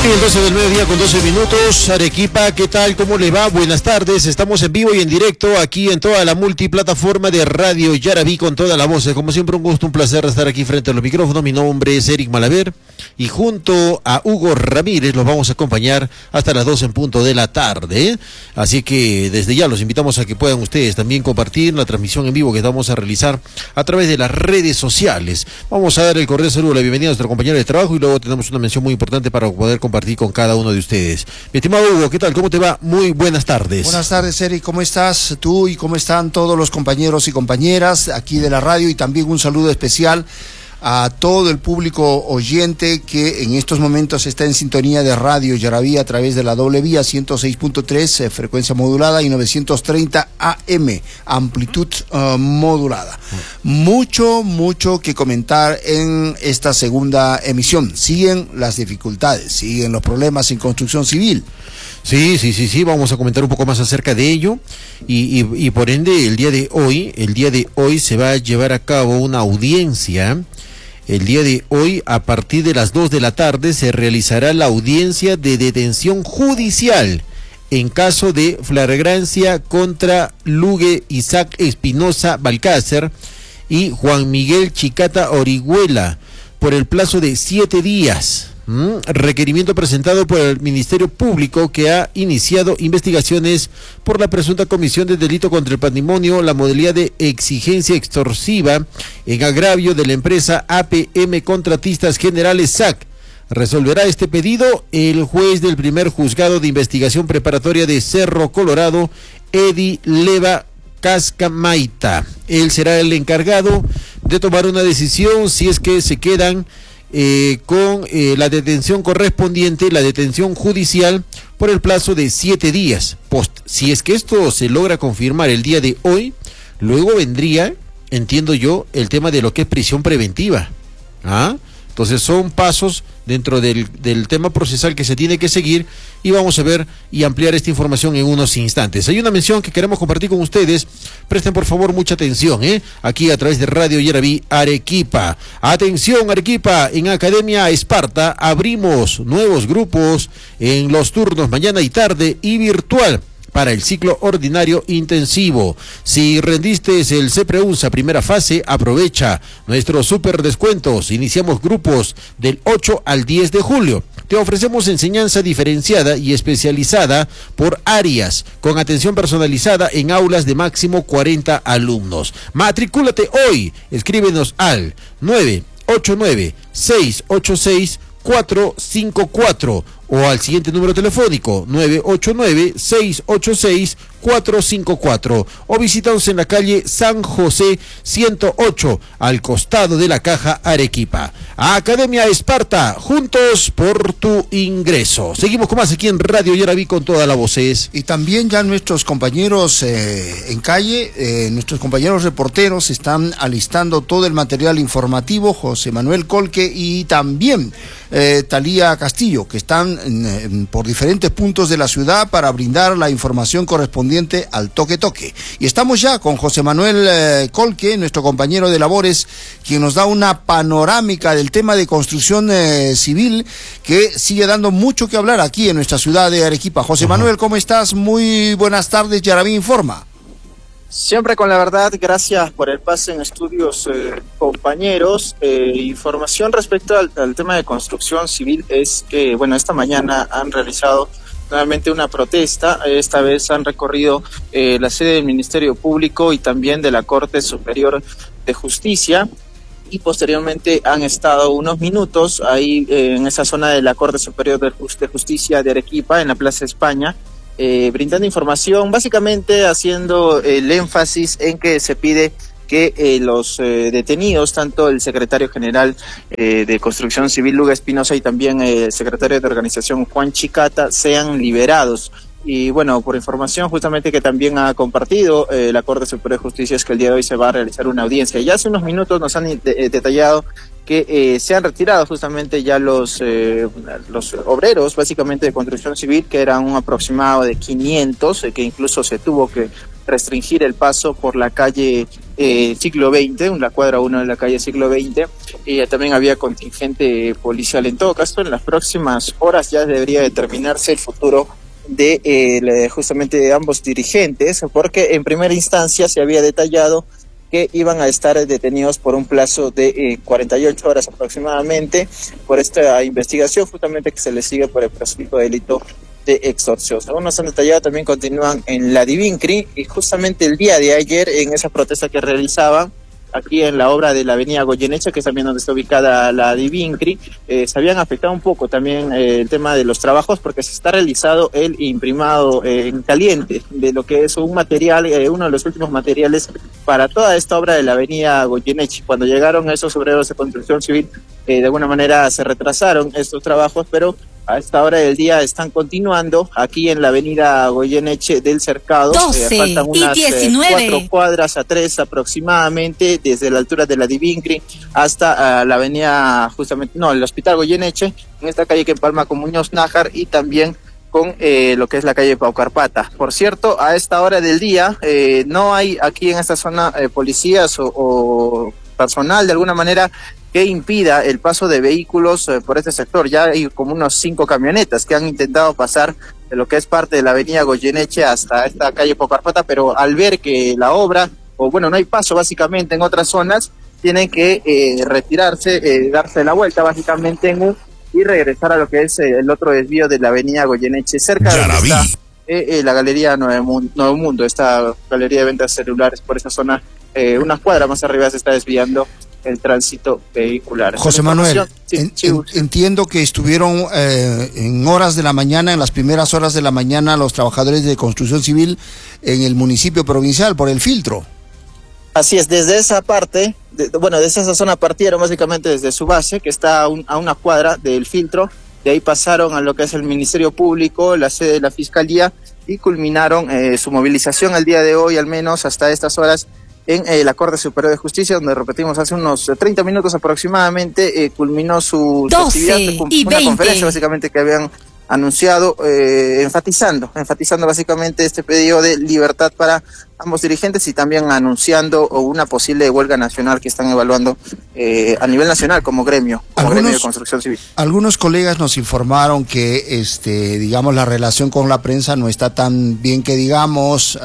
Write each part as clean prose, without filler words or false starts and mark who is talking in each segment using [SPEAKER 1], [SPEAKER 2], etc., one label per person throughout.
[SPEAKER 1] Bien, 12 del mediodía con 12 minutos. Arequipa, ¿qué tal? ¿Cómo le va? Buenas tardes. Estamos en vivo y en directo aquí en toda la multiplataforma de Radio Yarabí con toda la voz. Como siempre, un gusto, un placer estar aquí frente a los micrófonos. Mi nombre es Eric Malaver y junto a Hugo Ramírez los vamos a acompañar hasta las 2 en punto de la tarde. Así que desde ya los invitamos a que puedan ustedes también compartir la transmisión en vivo que vamos a realizar a través de las redes sociales. Vamos a dar el cordial saludo, la bienvenida a nuestro compañero de trabajo y luego tenemos una mención muy importante para poder compartir con cada uno de ustedes. Mi estimado Hugo, ¿qué tal? ¿Cómo te va? Muy buenas tardes.
[SPEAKER 2] Buenas tardes, Eric. ¿Cómo estás tú y cómo están todos los compañeros y compañeras aquí de la radio? Y también un saludo especial a todo el público oyente que en estos momentos está en sintonía de Radio Yarabí a través de la doble vía 106.3, frecuencia modulada, y 930 AM, amplitud modulada. Mucho que comentar en esta segunda emisión. Siguen las dificultades, siguen los problemas en construcción civil.
[SPEAKER 1] Sí, vamos a comentar un poco más acerca de ello y por ende el día de hoy se va a llevar a cabo una audiencia. El día de hoy, a partir de las 2 de la tarde, se realizará la audiencia de detención judicial en caso de flagrancia contra Lugue Isaac Espinosa Balcácer y Juan Miguel Chicata Orihuela por el plazo de 7 días. Requerimiento presentado por el Ministerio Público, que ha iniciado investigaciones por la presunta comisión de delito contra el patrimonio, la modalidad de exigencia extorsiva en agravio de la empresa APM Contratistas Generales SAC. Resolverá este pedido el juez del primer juzgado de investigación preparatoria de Cerro Colorado, Edi Leva Cascamaita. Él será el encargado de tomar una decisión si es que se quedan con la detención correspondiente, la detención judicial por el plazo de 7 días. Si es que esto se logra confirmar el día de hoy, luego vendría, entiendo yo, el tema de lo que es prisión preventiva. Entonces son pasos dentro del tema procesal que se tiene que seguir y vamos a ver y ampliar esta información en unos instantes. Hay una mención que queremos compartir con ustedes. Presten por favor mucha atención, aquí a través de Radio Yarabí Arequipa. Atención Arequipa, en Academia Esparta abrimos nuevos grupos en los turnos mañana y tarde y virtual para el ciclo ordinario intensivo. Si rendiste el CEPREUNSA primera fase, aprovecha nuestros super descuentos. Iniciamos grupos del 8 al 10 de julio. Te ofrecemos enseñanza diferenciada y especializada por áreas, con atención personalizada en aulas de máximo 40 alumnos. Matricúlate hoy. Escríbenos al 989-686-454 o al siguiente número telefónico 989-686-454 o visítanos en la calle San José 108 al costado de la Caja Arequipa. Academia Esparta, juntos por tu ingreso. Seguimos con más aquí en Radio Yarabí con toda la voces.
[SPEAKER 2] Y también ya nuestros compañeros en calle, nuestros compañeros reporteros están alistando todo el material informativo, José Manuel Colque y también Talía Castillo, que están por diferentes puntos de la ciudad para brindar la información correspondiente al toque. Y estamos ya con José Manuel Colque, nuestro compañero de labores, quien nos da una panorámica del tema de construcción civil que sigue dando mucho que hablar aquí en nuestra ciudad de Arequipa. José Manuel, ¿cómo estás? Muy buenas tardes, Yarabí Informa.
[SPEAKER 3] Siempre con la verdad, gracias por el pase en estudios, compañeros. Información respecto al tema de construcción civil es que, bueno, esta mañana han realizado nuevamente una protesta. Esta vez han recorrido la sede del Ministerio Público y también de la Corte Superior de Justicia, y posteriormente han estado unos minutos ahí en esa zona de la Corte Superior de Justicia de Arequipa, en la Plaza España, brindando información, básicamente haciendo el énfasis en que se pide que los detenidos, tanto el secretario general de Construcción Civil, Lugue Espinosa, y también el secretario de Organización, Juan Chicata, sean liberados. Y bueno, por información justamente que también ha compartido la Corte Superior de Justicia, es que el día de hoy se va a realizar una audiencia. Ya hace unos minutos nos han detallado que se han retirado justamente ya los obreros, básicamente de construcción civil, que eran un aproximado de 500, que incluso se tuvo que restringir el paso por la calle Siglo XX, la cuadra 1 de la calle Siglo XX, y también había contingente policial. En todo caso, en las próximas horas ya debería determinarse el futuro de justamente de ambos dirigentes, porque en primera instancia se había detallado que iban a estar detenidos por un plazo de 48 horas aproximadamente por esta investigación justamente que se les sigue por el presunto delito de extorsión. Según nos han detallado, también continúan en la Divincri, y justamente el día de ayer, en esa protesta que realizaban aquí en la obra de la avenida Goyeneche, que es también donde está ubicada la Divincri, se habían afectado un poco también el tema de los trabajos, porque se está realizado el imprimado en caliente de lo que es un material, uno de los últimos materiales para toda esta obra de la avenida Goyeneche. Cuando llegaron esos obreros de construcción civil, de alguna manera se retrasaron estos trabajos, pero a esta hora del día están continuando aquí en la avenida Goyeneche del Cercado.
[SPEAKER 4] 12
[SPEAKER 3] faltan unas
[SPEAKER 4] y 19.
[SPEAKER 3] 4 cuadras a 3 aproximadamente, desde la altura de la Divincri hasta la avenida, justamente, no, el Hospital Goyeneche, en esta calle que empalma con Muñoz Nájar, y también con lo que es la calle Paucarpata. Por cierto, a esta hora del día no hay aquí en esta zona policías o personal de alguna manera que impida el paso de vehículos por este sector. Ya hay como unos 5 camionetas que han intentado pasar de lo que es parte de la avenida Goyeneche hasta esta calle Paucarpata, pero al ver que la obra, o bueno, no hay paso básicamente en otras zonas, tienen que retirarse, darse la vuelta básicamente y regresar a lo que es el otro desvío de la avenida Goyeneche, cerca de donde está la galería Nuevo Mundo, esta galería de ventas celulares. Por esa zona, unas cuadras más arriba se está desviando el tránsito vehicular.
[SPEAKER 2] José Manuel, entiendo que estuvieron en horas de la mañana, en las primeras horas de la mañana, los trabajadores de construcción civil en el municipio provincial por el filtro.
[SPEAKER 3] Así es, desde esa parte, desde esa zona partieron básicamente desde su base, que está a una cuadra del filtro. De ahí pasaron a lo que es el Ministerio Público, la sede de la Fiscalía, y culminaron su movilización el día de hoy, al menos hasta estas horas, en la Corte Superior de Justicia, donde, repetimos, hace unos 30 minutos aproximadamente, culminó su actividad, una conferencia básicamente que habían anunciado, enfatizando básicamente este pedido de libertad para ambos dirigentes, y también anunciando una posible huelga nacional que están evaluando a nivel nacional como gremio de construcción civil.
[SPEAKER 2] Algunos colegas nos informaron que digamos, la relación con la prensa no está tan bien que digamos,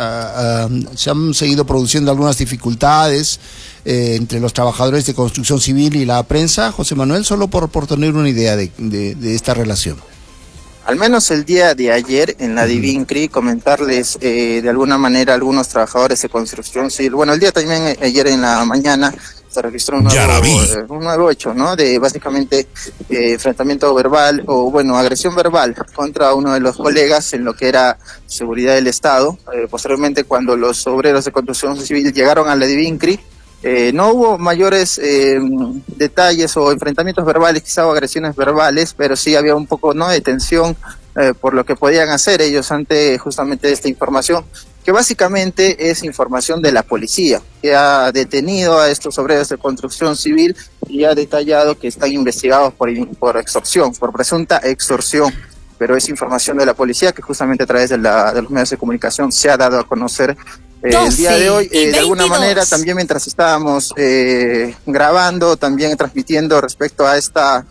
[SPEAKER 2] se han seguido produciendo algunas dificultades entre los trabajadores de construcción civil y la prensa. José Manuel, solo por tener una idea de esta relación.
[SPEAKER 3] Al menos el día de ayer en la Divincri, comentarles de alguna manera a algunos trabajadores de construcción civil. Bueno, el día también, ayer en la mañana, se registró un nuevo hecho, ¿no? De básicamente enfrentamiento verbal, o bueno, agresión verbal contra uno de los colegas en lo que era seguridad del Estado. Posteriormente, cuando los obreros de construcción civil llegaron a la Divincri, no hubo mayores detalles o enfrentamientos verbales, quizá o agresiones verbales, pero sí había un poco, ¿no?, de tensión por lo que podían hacer ellos ante justamente esta información, que básicamente es información de la policía, que ha detenido a estos obreros de construcción civil y ha detallado que están investigados por extorsión, por presunta extorsión. Pero es información de la policía que justamente a través de los medios de comunicación se ha dado a conocer el día de hoy. De alguna manera, también mientras estábamos grabando, también transmitiendo respecto a esta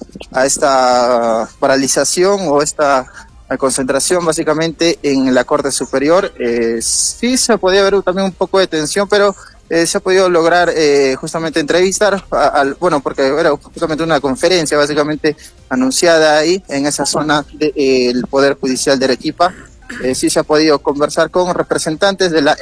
[SPEAKER 3] paralización o esta concentración básicamente en la Corte Superior, sí se podía ver también un poco de tensión, pero se ha podido lograr justamente entrevistar porque era justamente una conferencia básicamente anunciada ahí en esa zona del Poder Judicial de Arequipa. Sí se ha podido conversar con representantes de la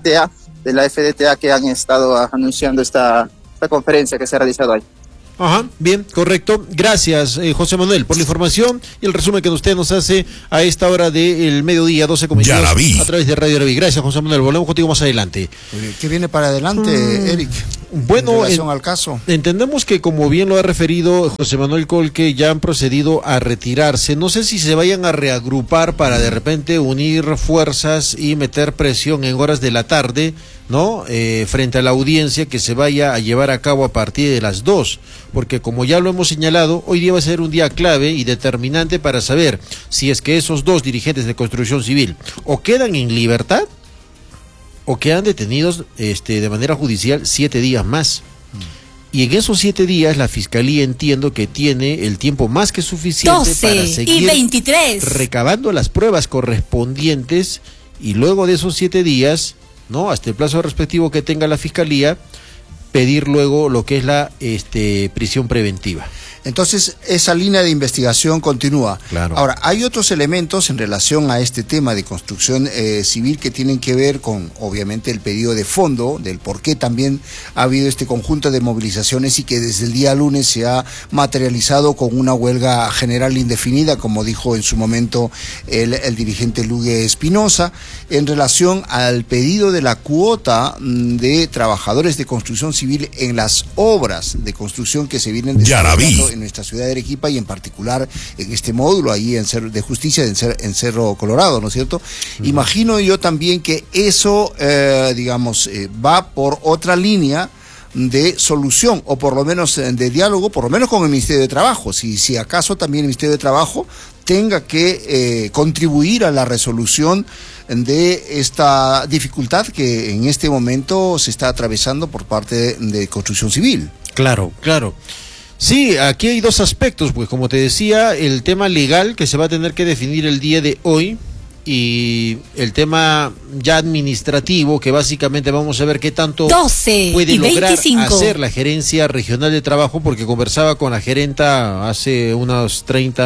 [SPEAKER 3] FDTA que han estado anunciando esta conferencia que se ha realizado ahí.
[SPEAKER 1] Ajá, bien, correcto. Gracias, José Manuel, por la información y el resumen que usted nos hace a esta hora del mediodía, 12:22, a través de Radio Yaraví. Gracias, José Manuel. Volvemos contigo más adelante.
[SPEAKER 2] ¿Qué viene para adelante, Eric?
[SPEAKER 1] Bueno,
[SPEAKER 2] en relación al caso.
[SPEAKER 1] Entendemos que, como bien lo ha referido José Manuel Colque, ya han procedido a retirarse. No sé si se vayan a reagrupar para de repente unir fuerzas y meter presión en horas de la tarde, ¿no? Frente a la audiencia que se vaya a llevar a cabo a partir de las 2, porque como ya lo hemos señalado, hoy día va a ser un día clave y determinante para saber si es que esos dos dirigentes de construcción civil o quedan en libertad o quedan detenidos de manera judicial 7 días más. Y en esos 7 días la Fiscalía, entiendo que tiene el tiempo más que suficiente para seguir
[SPEAKER 4] 23
[SPEAKER 1] recabando las pruebas correspondientes, y luego de esos 7 días, ¿no?, hasta el plazo respectivo que tenga la Fiscalía, pedir luego lo que es la prisión preventiva.
[SPEAKER 2] Entonces, esa línea de investigación continúa.
[SPEAKER 1] Claro.
[SPEAKER 2] Ahora, hay otros elementos en relación a este tema de construcción civil que tienen que ver con, obviamente, el pedido de fondo, del por qué también ha habido este conjunto de movilizaciones y que desde el día lunes se ha materializado con una huelga general indefinida, como dijo en su momento el dirigente Lugue Espinosa, en relación al pedido de la cuota de trabajadores de construcción civil en las obras de construcción que se vienen desarrollando en nuestra ciudad de Arequipa y en particular en este módulo ahí en de justicia en Cerro Colorado, ¿no es cierto? Imagino yo también que eso, va por otra línea de solución, o por lo menos de diálogo, por lo menos con el Ministerio de Trabajo, si acaso también el Ministerio de Trabajo tenga que contribuir a la resolución de esta dificultad que en este momento se está atravesando por parte de construcción civil.
[SPEAKER 1] Claro. Sí, aquí hay 2 aspectos, pues como te decía, el tema legal que se va a tener que definir el día de hoy, y el tema ya administrativo, que básicamente vamos a ver qué tanto puede lograr hacer la Gerencia Regional de Trabajo, porque conversaba con la gerenta hace unos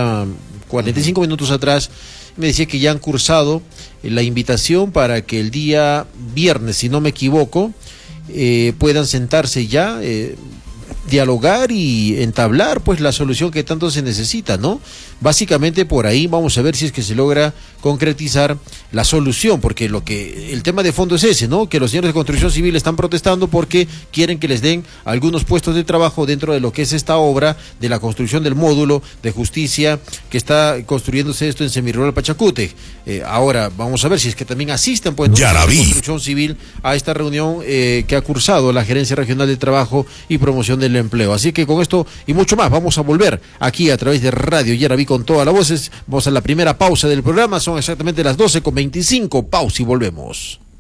[SPEAKER 1] 45 minutos atrás, me decía que ya han cursado la invitación para que el día viernes, si no me equivoco, puedan sentarse ya, dialogar y entablar pues la solución que tanto se necesita, ¿no? Básicamente por ahí vamos a ver si es que se logra concretizar la solución, porque el tema de fondo es ese, ¿no? Que los señores de construcción civil están protestando porque quieren que les den algunos puestos de trabajo dentro de lo que es esta obra de la construcción del módulo de justicia que está construyéndose esto en Semirrural Pachacútec. Ahora vamos a ver si es que también asisten pues, ¿no?, de construcción civil a esta reunión que ha cursado la Gerencia Regional de Trabajo y Promoción del Empleo. Así que con esto y mucho más vamos a volver aquí a través de Radio Yaraví con todas las voces. Vamos a la primera pausa del programa, son exactamente las 12:25, pausa y volvemos.